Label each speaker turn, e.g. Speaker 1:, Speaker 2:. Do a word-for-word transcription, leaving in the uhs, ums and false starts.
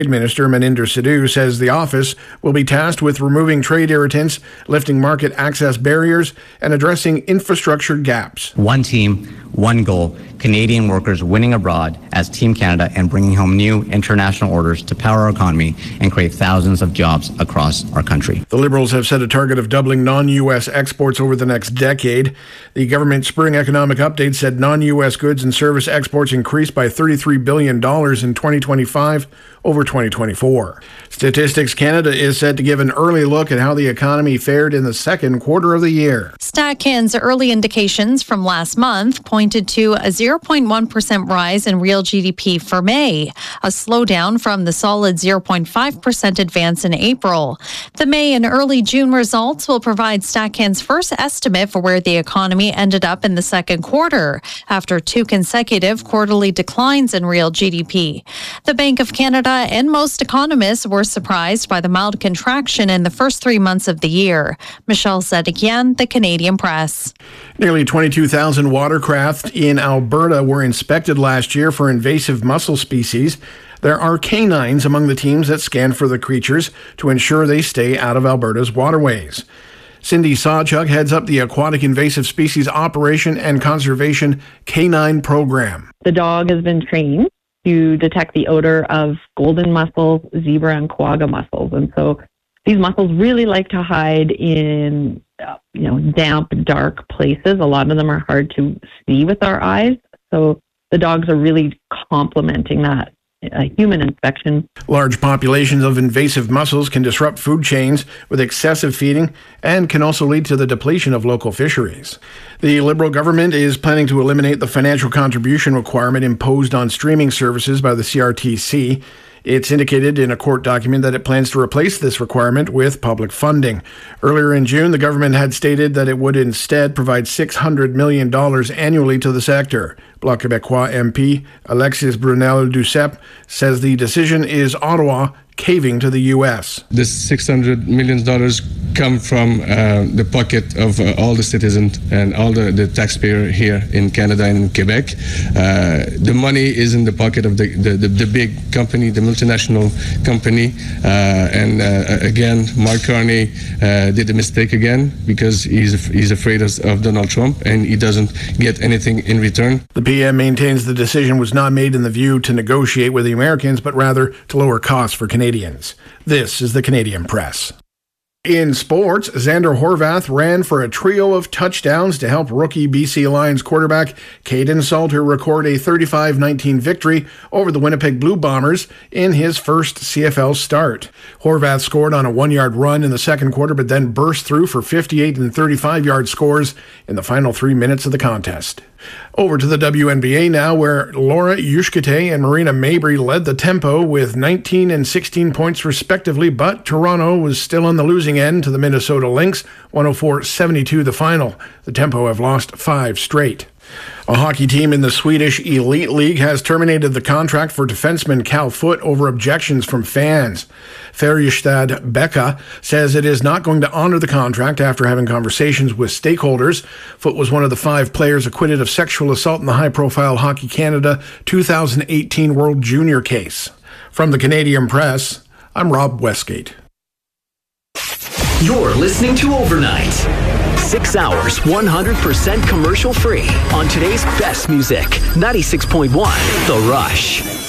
Speaker 1: Minister Maninder Sidhu says the office will be tasked with removing trade irritants, lifting market access barriers, and addressing infrastructure gaps.
Speaker 2: One team, one goal, Canadian workers winning abroad as Team Canada and bringing home new international orders to power our economy and create thousands of jobs across our country.
Speaker 1: The Liberals have set a target of doubling non-U S exports over the next decade. The government spring economic update said non-U S goods and service exports increased by thirty-three billion dollars in twenty twenty-five over twenty twenty-four. Statistics Canada is set to give an early look at how the economy fared in the second quarter of the year.
Speaker 3: StatCan's early indications from last month pointed to a zero point one percent rise in real G D P for May, a slowdown from the solid zero point five percent advance in April. The May and early June results will provide StatCan's first estimate for where the economy ended up in the second quarter, after two consecutive quarterly declines in real G D P. The Bank of Canada and most economists were surprised by the mild contraction in the first three months of the year. Michelle Zedekian, The Canadian Press.
Speaker 1: Nearly twenty-two thousand watercraft in Alberta were inspected last year for invasive mussel species. There are canines among the teams that scan for the creatures to ensure they stay out of Alberta's waterways. Cindy Sawchuk heads up the Aquatic Invasive Species Operation and Conservation Canine Program.
Speaker 4: The dog has been trained to detect the odor of golden mussels, zebra, and quagga mussels. And so these mussels really like to hide in, uh, you know, damp, dark places. A lot of them are hard to see with our eyes. So the dogs are really complementing that uh, human inspection.
Speaker 1: Large populations of invasive mussels can disrupt food chains with excessive feeding and can also lead to the depletion of local fisheries. The Liberal government is planning to eliminate the financial contribution requirement imposed on streaming services by the C R T C. It's indicated in a court document that it plans to replace this requirement with public funding. Earlier in June, the government had stated that it would instead provide six hundred million dollars annually to the sector. Bloc Québécois M P Alexis Brunel-Duceppe says the decision is Ottawa caving to the U S.
Speaker 5: This six hundred million dollars come from uh, the pocket of uh, all the citizens and all the, the taxpayer here in Canada and in Quebec. Uh, the money is in the pocket of the, the, the, the big company, the multinational company. Uh, and uh, again, Mark Carney uh, did a mistake again because he's, he's afraid of, of Donald Trump and he doesn't get anything in return.
Speaker 1: The P M maintains the decision was not made in the view to negotiate with the Americans, but rather to lower costs for Canadians. This is the Canadian Press. In sports, Xander Horvath ran for a trio of touchdowns to help rookie B C Lions quarterback Caden Salter record a thirty-five nineteen victory over the Winnipeg Blue Bombers in his first C F L start. Horvath scored on a one-yard run in the second quarter, but then burst through for fifty-eight and thirty-five-yard scores in the final three minutes of the contest. Over to the W N B A now, where Laura Yushkate and Marina Mabry led the tempo with nineteen and sixteen points respectively, but Toronto was still on the losing end to the Minnesota Lynx, one oh four seventy-two the final. The tempo have lost five straight. A hockey team in the Swedish Elite League has terminated the contract for defenseman Cal Foote over objections from fans. Färjestad Becka says it is not going to honor the contract after having conversations with stakeholders. Foote was one of the five players acquitted of sexual assault in the high-profile Hockey Canada two thousand eighteen World Junior case. From the Canadian Press, I'm Rob Westgate.
Speaker 6: You're listening to Overnight. Six hours, one hundred percent commercial free on today's best music. ninety-six point one The Rush.